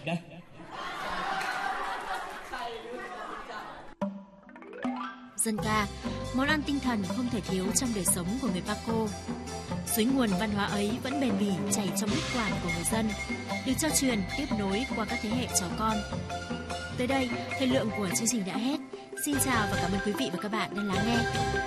đây. Dân ca, món ăn tinh thần không thể thiếu trong đời sống của người Paco. Suối nguồn văn hóa ấy vẫn bền bỉ chảy trong huyết quản của người dân, được trao truyền tiếp nối qua các thế hệ cháu con. Tới đây, thời lượng của chương trình đã hết. Xin chào và cảm ơn quý vị và các bạn đã lắng nghe.